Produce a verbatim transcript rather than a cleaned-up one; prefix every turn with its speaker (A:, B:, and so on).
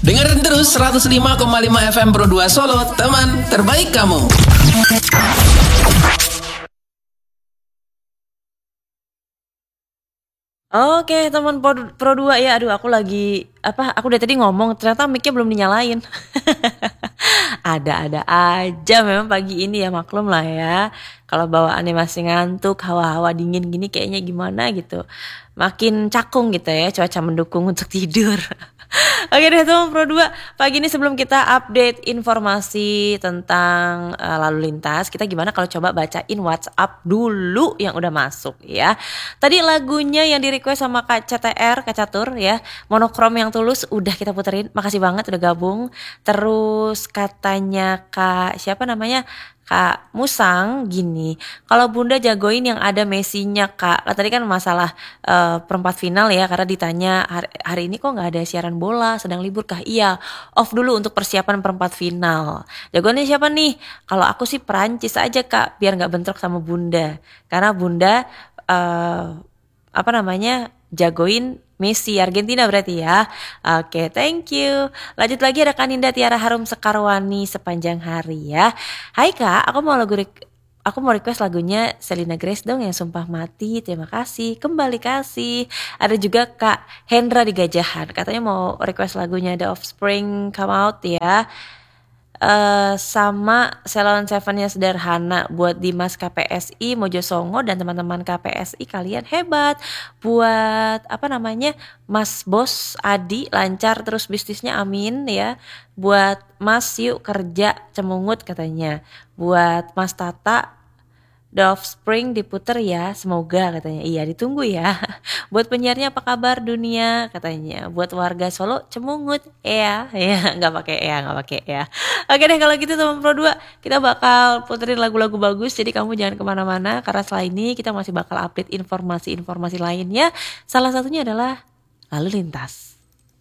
A: Dengerin terus seratus lima koma lima F M Pro dua Solo, teman terbaik kamu.
B: Oke teman Pro, Pro dua ya, aduh aku lagi apa? Aku dari tadi ngomong, ternyata mic-nya belum dinyalain. Ada-ada aja memang pagi ini ya, maklum lah ya. Kalau bawaannya masih ngantuk, hawa-hawa dingin gini kayaknya gimana gitu. Makin cakung gitu ya, cuaca mendukung untuk tidur. Oke deh teman Pro dua, pagi ini sebelum kita update informasi tentang uh, lalu lintas, kita gimana kalau coba bacain WhatsApp dulu yang udah masuk ya. Tadi lagunya yang di request sama Kak C T R, Kak Catur ya, Monokrom yang tulus udah kita puterin. Makasih banget udah gabung. Terus katanya Kak siapa namanya? Kak Musang gini, kalau Bunda jagoin yang ada Messi-nya Kak. Tadi kan masalah uh, perempat final ya, karena ditanya hari, hari ini kok nggak ada siaran bola, sedang libur kah? Iya, off dulu untuk persiapan perempat final. Jagoannya siapa nih? Kalau aku sih Perancis aja Kak, biar nggak bentrok sama Bunda. Karena Bunda uh, apa namanya jagoin Messi Argentina berarti ya. Oke, thank you. Lanjut lagi ada Kaninda Tiara Harum Sekarwani sepanjang hari ya. Hai Kak, aku mau lagu re- aku mau request lagunya Selena Grace dong yang Sumpah Mati. Terima kasih. Kembali kasih. Ada juga Kak Hendra di Gajahan. Katanya mau request lagunya The Offspring Come Out ya. Uh, sama Salon Seven-nya Sederhana buat Dimas K P S I Mojo Songo dan teman-teman K P S I, kalian hebat. Buat apa namanya Mas Bos Adi lancar terus bisnisnya, amin ya. Buat Mas yuk kerja cemungut katanya. Buat Mas Tata The Offspring diputer ya, semoga katanya. Iya ditunggu ya. Buat penyiarnya apa kabar dunia katanya. Buat warga Solo cemungut ya, ya nggak pakai ya, nggak pakai ya. Oke deh kalau gitu teman Pro dua, kita bakal puterin lagu-lagu bagus. Jadi kamu jangan kemana-mana karena setelah ini kita masih bakal update informasi-informasi lainnya. Salah satunya adalah lalu lintas.